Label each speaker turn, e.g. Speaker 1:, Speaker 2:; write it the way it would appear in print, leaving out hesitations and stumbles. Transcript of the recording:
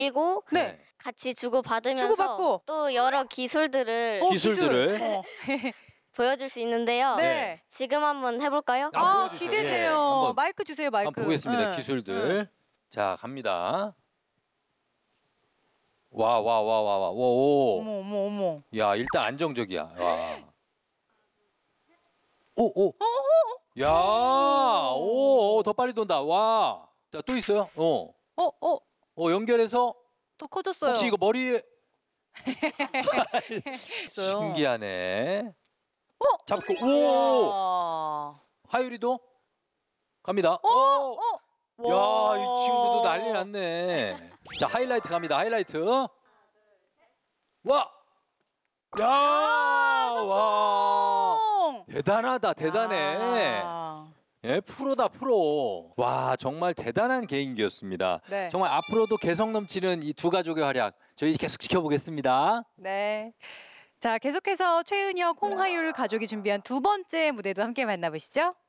Speaker 1: 그리고
Speaker 2: 네.
Speaker 1: 같이 주고받으면서
Speaker 2: 주고받고.
Speaker 1: 또 여러 기술들을
Speaker 3: 기술들을.
Speaker 1: 보여줄 수 있는데요.
Speaker 2: 네.
Speaker 1: 지금 한번 해볼까요?
Speaker 3: 한번
Speaker 2: 아,
Speaker 3: 보여주세요.
Speaker 2: 기대돼요.
Speaker 3: 예, 한번
Speaker 2: 마이크 주세요, 마이크.
Speaker 3: 한번 보겠습니다.
Speaker 2: 네.
Speaker 3: 기술들. 자, 갑니다. 와. 오.
Speaker 2: 어머.
Speaker 3: 야, 일단 안정적이야. 와. 오. 야, 더 빨리 돈다. 와. 자, 또 있어요. 연결해서
Speaker 2: 더 커졌어요.
Speaker 3: 혹시 이거 머리에
Speaker 2: 있어요.
Speaker 3: 신기하네. 잡고 오.
Speaker 2: 와.
Speaker 3: 하율이도 갑니다. 야, 이 친구도 난리 났네. 자, 하이라이트 갑니다. 하이라이트. 와. 야, 와. 대단하다. 대단해. 예, 프로다, 프로. 와, 정말 대단한 개인기였습니다.
Speaker 2: 네.
Speaker 3: 정말 앞으로도 개성 넘치는 이 두 가족의 활약 저희 계속 지켜보겠습니다.
Speaker 2: 네. 자, 계속해서 최은혁, 홍하율 가족이 준비한 두 번째 무대도 함께 만나보시죠.